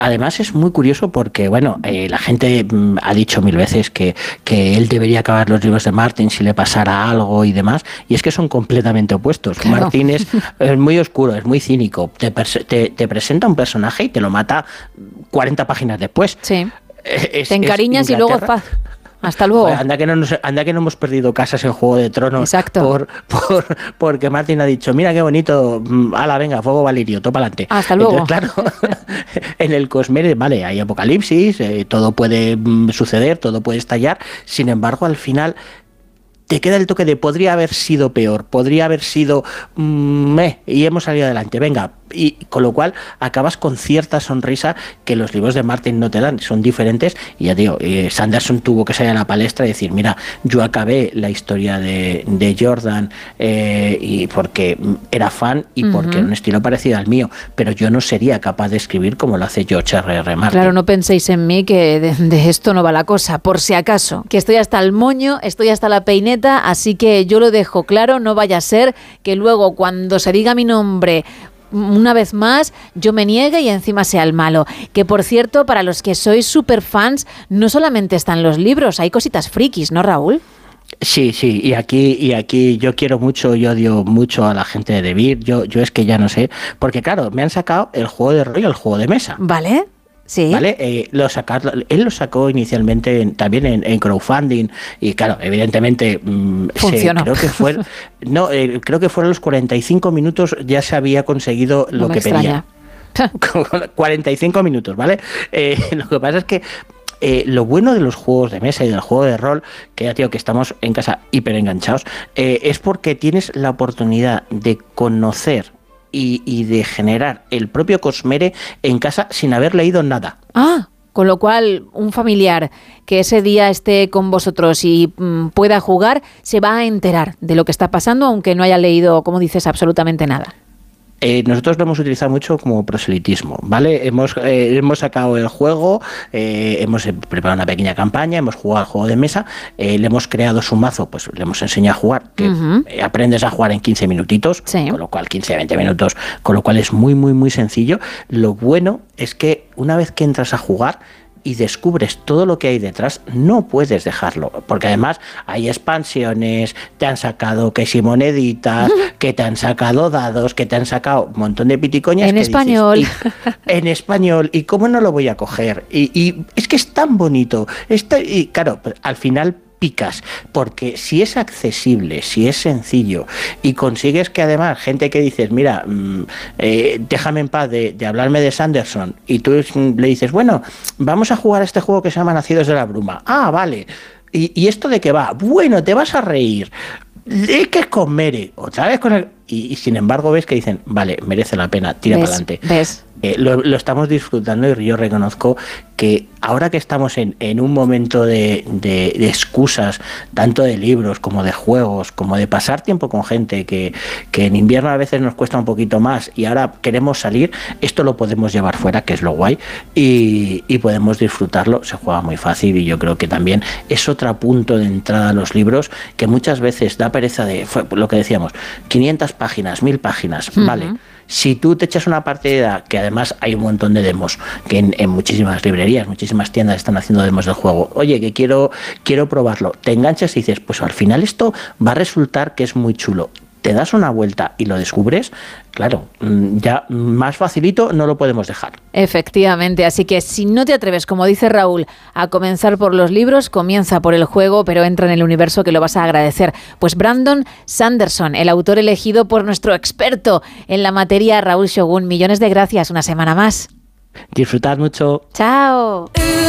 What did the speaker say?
Además es muy curioso porque, bueno, la gente ha dicho mil veces que él debería acabar los libros de Martin si le pasara algo y demás, y es que son completamente opuestos. Claro. Martin es muy oscuro, es muy cínico, te presenta un personaje y te lo mata 40 páginas después. Sí. Te encariñas y luego paz. Hasta luego. Anda que no hemos perdido casas en Juego de Tronos. Exacto. Porque Martin ha dicho, mira qué bonito, ala, venga, fuego valirio, todo para adelante. Hasta luego. Entonces, claro, en el Cosmere, vale, hay apocalipsis, todo puede suceder, todo puede estallar, sin embargo, al final te queda el toque de podría haber sido peor, podría haber sido y hemos salido adelante, venga. Y con lo cual acabas con cierta sonrisa que los libros de Martin no te dan, son diferentes. Y ya digo, Sanderson tuvo que salir a la palestra y decir, mira, yo acabé la historia de Jordan y porque era fan y porque era un estilo parecido al mío, pero yo no sería capaz de escribir como lo hace George R.R. Martin. Claro, no penséis en mí que de esto no va la cosa, por si acaso, que estoy hasta el moño, estoy hasta la peineta, así que yo lo dejo claro, no vaya a ser que luego cuando se diga mi nombre una vez más, yo me niegue y encima sea el malo. Que por cierto, para los que sois super fans, no solamente están los libros, hay cositas frikis, ¿no, Raúl? Sí, y aquí yo quiero mucho y odio mucho a la gente de Debir. Yo es que ya no sé, porque claro, me han sacado el juego de rol y el juego de mesa. Vale. Sí. ¿Vale? Él lo sacó inicialmente también en crowdfunding y claro, evidentemente funcionó. Creo que fueron los 45 minutos ya se había conseguido lo que pedía. 45 minutos, ¿vale? Lo que pasa es que lo bueno de los juegos de mesa y del juego de rol, que ya, tío, que estamos en casa hiper enganchados, es porque tienes la oportunidad de conocer y de generar el propio Cosmere en casa sin haber leído nada. Con lo cual un familiar que ese día esté con vosotros y pueda jugar se va a enterar de lo que está pasando aunque no haya leído, como dices, absolutamente nada. Nosotros lo hemos utilizado mucho como proselitismo, ¿vale? Hemos sacado el juego, hemos preparado una pequeña campaña, hemos jugado al juego de mesa, le hemos creado su mazo, pues le hemos enseñado a jugar, que aprendes a jugar en 15 minutitos, sí. Con lo cual 15-20 minutos, con lo cual es muy, muy, muy sencillo. Lo bueno es que una vez que entras a jugar y descubres todo lo que hay detrás, no puedes dejarlo, porque además hay expansiones, te han sacado que si moneditas, que te han sacado dados, que te han sacado un montón de piticoñas en que español dices, en español, y cómo no lo voy a coger, y es que es tan bonito, y claro, al final picas, porque si es accesible, si es sencillo y consigues que además gente que dices, mira, déjame en paz de hablarme de Sanderson, y tú le dices, bueno, vamos a jugar a este juego que se llama Nacidos de la Bruma, vale, y esto de qué va, bueno, te vas a reír, es que es con Mere, otra vez con el... Y sin embargo ves que dicen, vale, merece la pena, tira para adelante. ¿Ves? Lo estamos disfrutando y yo reconozco que ahora que estamos en un momento de excusas, tanto de libros como de juegos, como de pasar tiempo con gente, que en invierno a veces nos cuesta un poquito más y ahora queremos salir, esto lo podemos llevar fuera, que es lo guay, y podemos disfrutarlo, se juega muy fácil y yo creo que también es otro punto de entrada a los libros que muchas veces da pereza de, lo que decíamos, 500 páginas, 1000 páginas, vale. Si tú te echas una partida, que además hay un montón de demos, que en muchísimas librerías, muchísimas tiendas están haciendo demos del juego, oye, que quiero probarlo, te enganchas y dices, pues al final esto va a resultar que es muy chulo. Te das una vuelta y lo descubres, claro, ya más facilito no lo podemos dejar. Efectivamente, así que si no te atreves, como dice Raúl, a comenzar por los libros, comienza por el juego, pero entra en el universo que lo vas a agradecer. Pues Brandon Sanderson, el autor elegido por nuestro experto en la materia, Raúl Shogun, millones de gracias, una semana más. Disfrutad mucho. Chao.